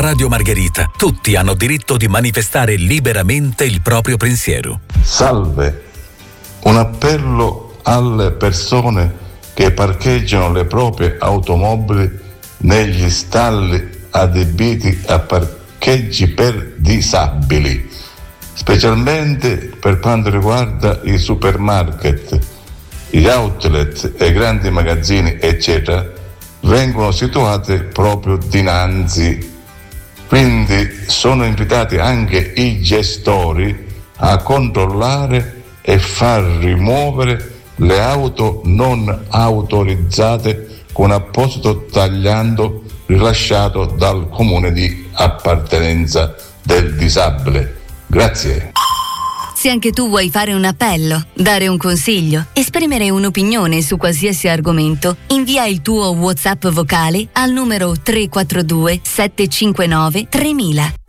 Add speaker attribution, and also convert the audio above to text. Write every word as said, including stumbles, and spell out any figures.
Speaker 1: Radio Margherita tutti hanno diritto di manifestare liberamente il proprio pensiero.
Speaker 2: Salve, un appello alle persone che parcheggiano le proprie automobili negli stalli adibiti a parcheggi per disabili, specialmente per quanto riguarda i supermarket, gli outlet e i grandi magazzini, eccetera, vengono situati proprio dinanzi. Quindi sono invitati anche i gestori a controllare e far rimuovere le auto non autorizzate con apposito tagliando rilasciato dal comune di appartenenza del disabile. Grazie.
Speaker 3: Se anche tu vuoi fare un appello, dare un consiglio, esprimere un'opinione su qualsiasi argomento, invia il tuo WhatsApp vocale al numero tre quattro due sette cinque nove tremila.